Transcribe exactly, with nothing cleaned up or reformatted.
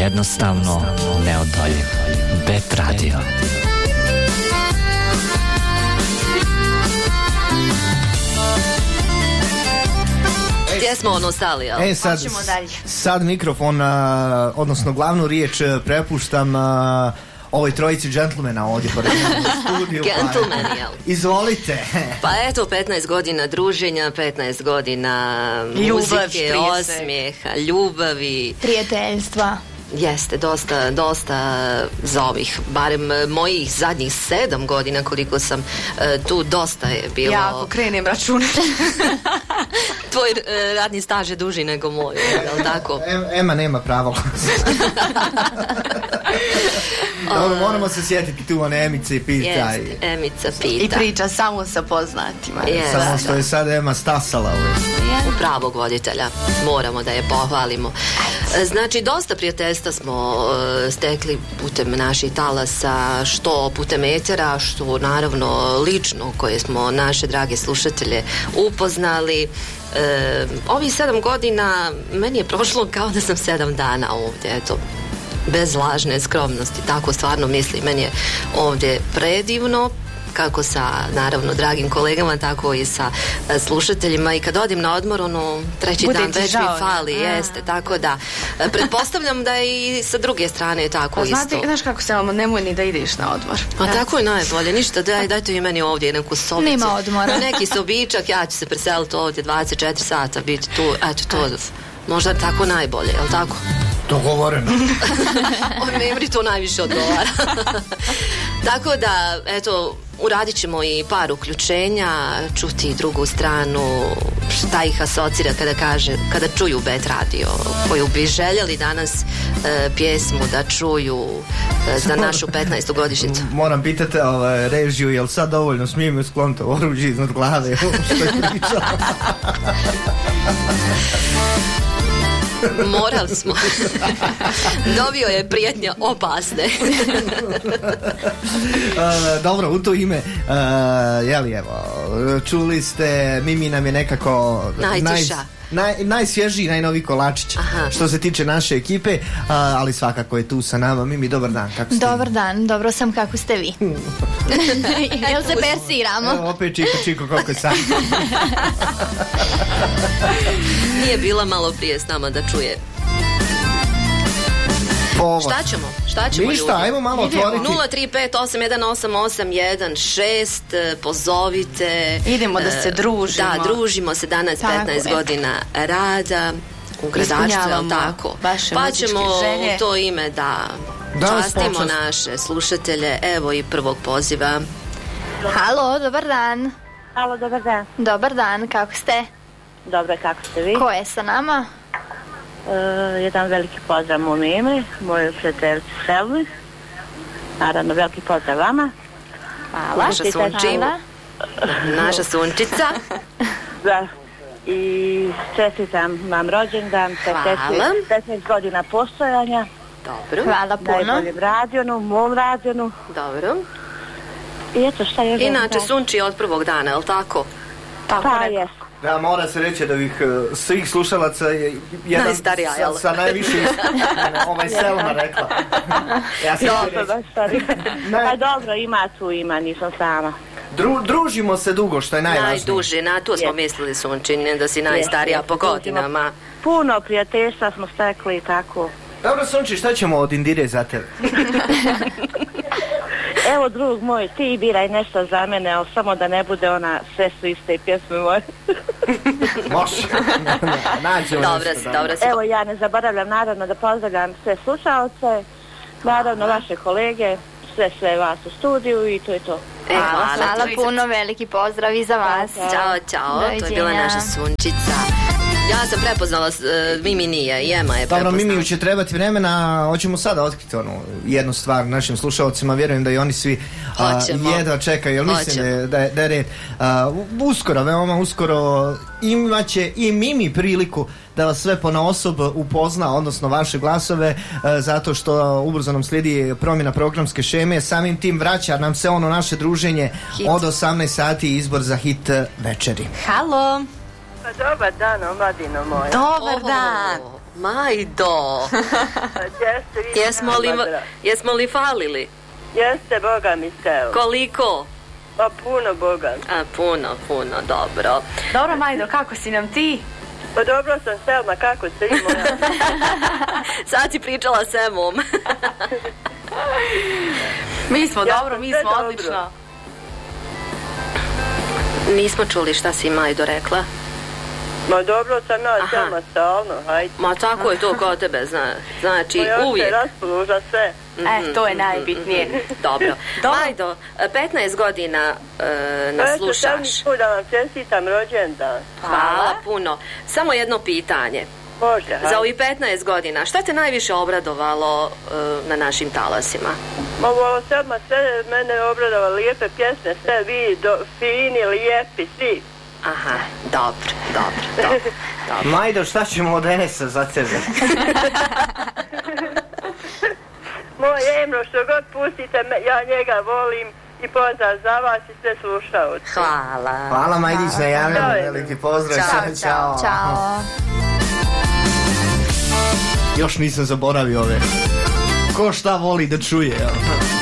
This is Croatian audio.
Jednostavno neodoljiv. Bet radio. Gdje smo ono stali, jel? E, sad, sad mikrofon, uh, odnosno glavnu riječ uh, prepuštam uh, ovoj trojici džentlmena ovdje pored u studiju. Gentlemen, jel? Izvolite. Pa eto, petnaest godina druženja, petnaest godina muzike, osmijeha, ljubavi, prijateljstva. Jeste, dosta, dosta za ovih, barem mojih zadnjih sedam godina koliko sam uh, tu, dosta je bilo. Ja ako krenem računati. Tvoj uh, radni staž je duži nego moj, je li tako? Ema nema pravo. Dobro, moramo se sjetiti tu one Emice i pita. Jeste, Emica pita. I priča samo sa poznatima. Jeste. Samo što je sad Ema stasala. U pravog voditelja. Moramo da je pohvalimo. Znači, dosta prijateljstva smo uh, stekli putem naših talasa, što putem etera, što naravno lično, koje smo naše drage slušatelje upoznali. E, ovih sedam godina meni je prošlo kao da sam sedam dana ovdje, eto, bez lažne skromnosti, tako stvarno mislim. Meni je ovdje predivno, kako sa, naravno, dragim kolegama, tako i sa uh, slušateljima, i kad odim na odmor, ono, treći bude dan već mi fali, a. jeste, tako da uh, pretpostavljam da i sa druge strane je tako pa, isto. Znate, znaš kako se vam, nemoj ni da ideš na odmor. A ja. Tako je najbolje, ništa, daj, dajte vi meni ovdje neku sobicu. Nema odmora. Neki sobičak, ja ću se preseliti ovdje dvadeset četiri sata, biti tu, eto to, možda tako najbolje, jel tako? Dogovoreno. On Memri to najviše odgovara. Tako da, eto, uradit ćemo i par uključenja, čuti i drugu stranu, šta ih asocira kada kaže, kada čuju Bet radio, koju bi željeli danas e, pjesmu da čuju e, za našu petnaestu godišnjicu. Moram pitati ovaj, režiju, jel sad dovoljno smijem skloniti oružje iznad glave? Što je pričao? Morali smo. Dobio je prijetnje opasne. uh, dobro, u to ime uh, jeli, evo, čuli ste, Mimi nam je nekako najtiša, naj, naj, najsvježiji, najnoviji kolačić. Aha. Što se tiče naše ekipe, uh, ali svakako je tu sa nama. Mimi, dobar dan, kako ste? Dobar dan, dobro sam, kako ste vi? Jel se persiramo? Evo, opet Čiko, Čiko, koliko je sam. Nije bila malo prije s nama da čuje. Povod. Šta ćemo? Šta ćemo Ništa, ljudi? ajmo malo otvoriti. nula tri pet osam jedan osam osam jedan šest, pozovite. Idemo da se družimo. Da, družimo se danas, tako, petnaest godina rada u gradaštvu, tako. Pa ćemo želje. U to ime da častimo počast. Naše slušatelje. Evo i prvog poziva. Halo, dobar dan. Halo, dobar dan. Dobar dan, kako ste? Dobro, kako ste vi? Ko je sa nama? Uh, jedan veliki pozdrav mu Mimi, moju prijateljicu Selvi. Naravno, veliki pozdrav vama. Hvala. Naša sunčica. Naša sunčica. Da. I čestitam vam rođendan. Hvala. petnaest godina postojanja. Dobro. Hvala puno. Najboljem radijonu, mom radijonu. Dobro. I eto šta je. Inače, sunči od prvog dana, je li tako? Tako pa, je. Da, mora se reći da bih uh, svih slušalaca je jedan najstarija, sa, sa najviše ovaj Selma rekla. Ja sam dobro, da starija. Pa dobro, ima tu, ima, nisam sama. Dru, družimo se dugo, što je najvažnije. Najduže, na to smo yes. mislili, Sunčine, da si najstarija yes, po godinama. Puno prijateljstva smo stekli i tako. Dobro, Sunči, šta ćemo od Indire za tebe? Evo, drug moj, ti biraj nešto za mene, ali samo da ne bude ona sve su iste pjesme moje. Može. Nađemo dobro nešto. Si, dobro si. Evo, ja ne zaboravljam naravno da pozdravljam sve slušalce, naravno vaše kolege, sve sve vas u studiju i to je to. E, hvala, hvala puno, veliki pozdrav i za vas. Ćao, ćao, to je bila naša Sunčica. Ja sam prepoznala, uh, Mimi nije, i Ema je prepoznala. Dobro, Mimiju će trebati vremena, hoćemo sada otkriti onu jednu stvar našim slušalcima, vjerujem da i oni svi uh, jedva čekaju, jer mislim da je, da je, da je red. Uh, uskoro, veoma uskoro, imaće i Mimi priliku da vas sve ponaosob upozna, odnosno vaše glasove, uh, zato što ubrzo nam slijedi promjena programske šeme, samim tim vraća nam se ono naše druženje hit. Od osamnaest sati izbor za hit večeri. Halo. Pa dobar dan, omladino moja. Dobar dan. Majdo! Jeste, jesmo, li, jesmo li falili? Jeste, Boga mi se. Koliko? Pa puno, Boga. A, puno, puno, dobro. Dobro, Majdo, kako si nam ti? Pa dobro sam, Selma, kako se i moja? Sad si pričala s Emom. Mi smo ja dobro, mi smo dobro. odlično. Nismo čuli šta si Majdo rekla. Ma dobro sam ja, Selma, stalno, hajde. Ma tako je to kod tebe, zna, znači Ma uvijek. Ja se raspoluža sve. E, to je najbitnije. Dobro. Majdo, petnaest godina e, nas slušaš. Pa eto, da vam čestitam rođendan. Hvala puno. Samo jedno pitanje. Može, hajde. Za ovih petnaest godina, šta te najviše obradovalo e, na našim talasima? Ma ovo Selma, sve mene obradovalo, lijepe pjesme, sve vi, do, fini, lijepi, svi. Aha, dobro, dobro, dobro. dobro. Majdo, šta ćemo od Enesa za tebe? Moj Emro, što god pustite, ja njega volim i pozdrav za vas i sve slušaoci. Hvala. Hvala Majdić na javljanju, veliki pozdrav. Ćao, čao, čao. Još nisam zaboravio ove. Ko šta voli da čuje, jel?